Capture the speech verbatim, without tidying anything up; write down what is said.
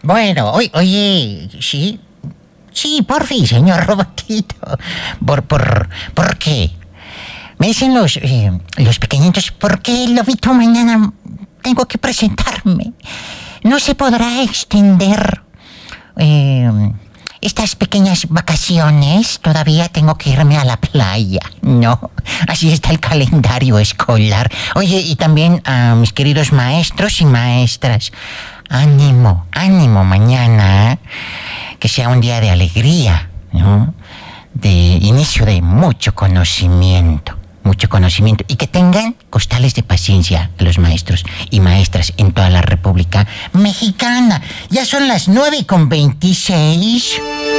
Bueno, oye, oye, sí, sí, por fin, señor Robotito. ¿Por, por, por qué? Me dicen los, eh, los pequeñitos, ¿por qué el lobito mañana tengo que presentarme? ¿No se podrá extender eh, estas pequeñas vacaciones? Todavía tengo que irme a la playa, ¿no? Así está el calendario escolar. Oye, y también a mis queridos maestros y maestras, ánimo, ánimo mañana, ¿eh? Que sea un día de alegría, ¿no? De inicio de mucho conocimiento. Mucho conocimiento y que tengan costales de paciencia a los maestros y maestras en toda la República Mexicana. Ya son las nueve con veintiséis.